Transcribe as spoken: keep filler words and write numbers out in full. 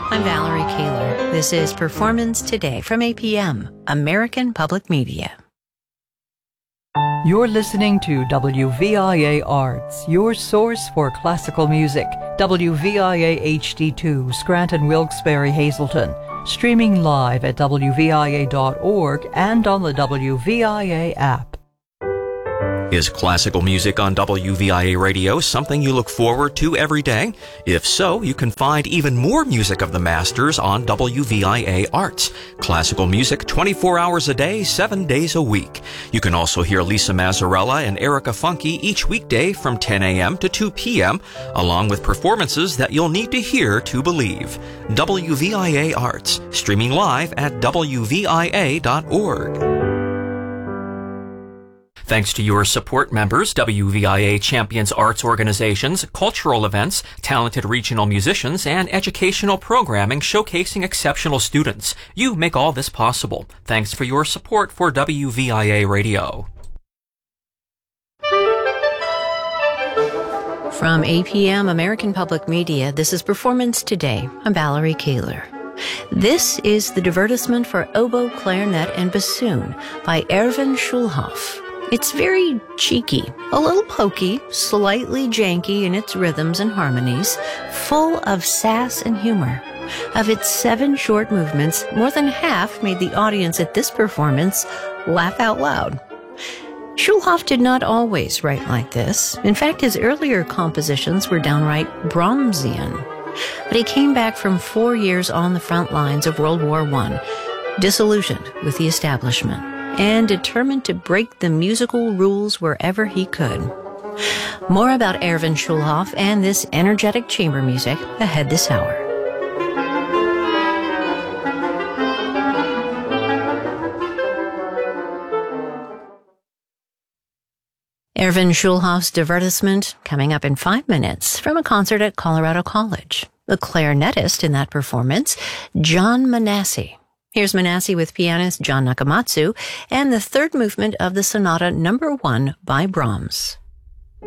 I'm Valerie Kaler. This is Performance Today from A P M, American Public Media. You're listening to W V I A Arts, your source for classical music. W V I A H D two, Scranton, Wilkes-Barre, Hazleton. Streaming live at W V I A dot org and on the W V I A app. Is classical music on W V I A radio something you look forward to every day? If so, you can find even more music of the masters on W V I A Arts. Classical music twenty-four hours a day, seven days a week. You can also hear Lisa Mazzarella and Erica Funke each weekday from ten a.m. to two p.m., along with performances that you'll need to hear to believe. W V I A Arts, streaming live at W V I A dot org. Thanks to your support members, W V I A champions arts organizations, cultural events, talented regional musicians, and educational programming showcasing exceptional students. You make all this possible. Thanks for your support for W V I A Radio. From A P M, American Public Media, this is Performance Today. I'm Valerie Kaler. This is the divertisement for oboe, clarinet, and bassoon by Erwin Schulhoff. It's very cheeky, a little pokey, slightly janky in its rhythms and harmonies, full of sass and humor. Of its seven short movements, more than half made the audience at this performance laugh out loud. Schulhoff did not always write like this. In fact, his earlier compositions were downright Brahmsian. But he came back from four years on the front lines of World War One, disillusioned with the establishment, and determined to break the musical rules wherever he could. More about Erwin Schulhoff and this energetic chamber music ahead this hour. Erwin Schulhoff's divertisement coming up in five minutes from a concert at Colorado College. The clarinetist in that performance, John Manassi. Here's Manassi with pianist John Nakamatsu and the third movement of the Sonata Number One by Brahms.